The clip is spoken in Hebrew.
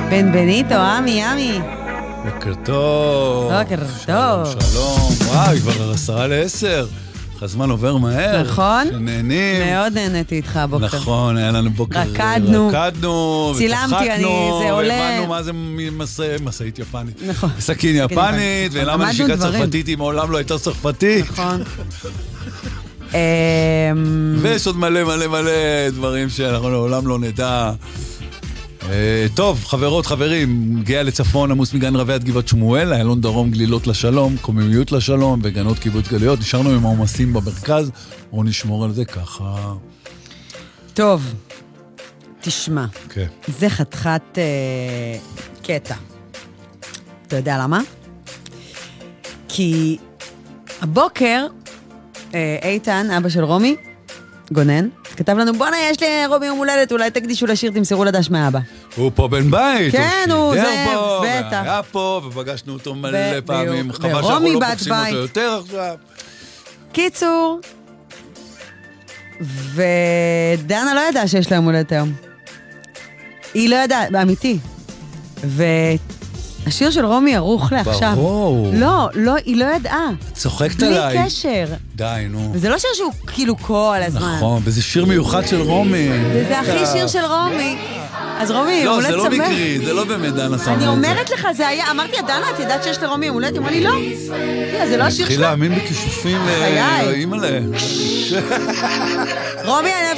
בנבניטו, עמי. בוקר טוב. בוקר טוב. שלום. וואי, כבר 9:50. הזמן עובר מהר. נכון. שנהנים. מאוד נהניתי איתך הבוקר. נכון, היה לנו בוקר. רקדנו. צילמתי, זה עולה. הבנו מה זה מסעית יפנית. נכון. סכין יפנית, ולמה נשיקה צרפתית היא מעולם לא הייתה צרפתית. נכון. ויש עוד מלא דברים שאנחנו לעולם לא נדע. טוב, חברות, חברים, גאה לצפון, עמוס מגן רבי עד גבעת שמואל, איילון דרום גלילות לשלום, קוממיות לשלום, וגנות קיבוץ גלויות. נשארנו עם העומסים במרכז, או נשמור על זה ככה. טוב, תשמע, כן. זה חתיכת קטע. אתה יודע למה? כי הבוקר, איתן, אבא של רומי, גונן, כתב לנו, בוא'נה, יש לי רומי יום הולדת, אולי תקדישו לשיר, תמסרו לדש מאבא. הוא פה בן בית. כן, הוא זה, בטח. היה פה, ופגשנו אותו מלא פעמים. חבל שאנחנו לא פוגשים אותו יותר עכשיו. קיצור, ודנה לא ידעה שיש לה יום הולדת היום. היא לא ידעה, אמיתי. השיר של רומי ערוך לעכשיו. ברור. לא, היא לא ידעה. צוחקת עליי. בלי קשר. די, נו. וזה לא שיר שהוא כאילו כל הזמן. נכון, וזה שיר מיוחד של רומי. וזה הכי שיר של רומי. אז רומי, יום הולדת שמח. לא, זה לא מקרי, זה לא באמת דנה סמך. אני אומרת לך, זה היה, אמרתי, דנה, את ידעת שיש לרומי יום הולדת? אמרה לי, לא. זה לא השיר שלה. התחיל להאמין בכישופים. חיי. אימא'לה. רומי, אני